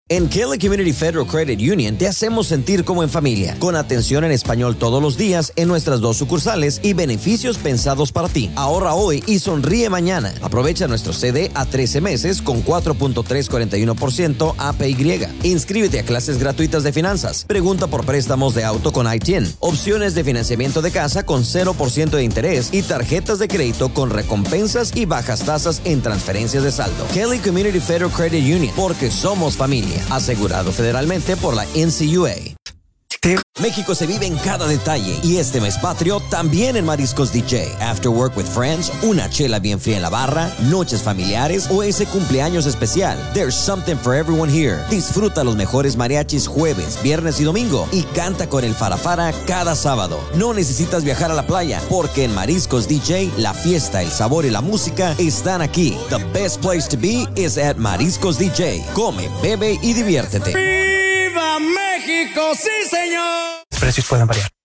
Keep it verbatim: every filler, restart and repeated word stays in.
En Kelly Community Federal Credit Union te hacemos sentir como en familia, con atención en español todos los días en nuestras dos sucursales y beneficios pensados para ti. Ahorra hoy y sonríe mañana. Aprovecha nuestro C D a trece meses con cuatro punto trescientos cuarenta y uno por ciento A P Y. Inscríbete a clases gratuitas de finanzas. Pregunta por préstamos de auto con I T I N. Opciones de financiamiento de casa con cero por ciento de interés y tarjetas de crédito con recompensas y bajas tasas en transferencias de saldo. Kelly Community Federal Credit Union, porque somos familia. Asegurado federalmente por la N C U A. México se vive en cada detalle y este mes patrio también en Mariscos D J. After work with friends, una chela bien fría en la barra, noches familiares o ese cumpleaños especial. There's something for everyone here. Disfruta los mejores mariachis jueves, viernes y domingo y canta con el Farafara cada sábado. No necesitas viajar a la playa porque en Mariscos D J la fiesta, el sabor y la música están aquí. The best place to be is at Mariscos D J. Come, bebe y diviértete. ¡Viva México! ¡Sí, señor! Los precios pueden variar.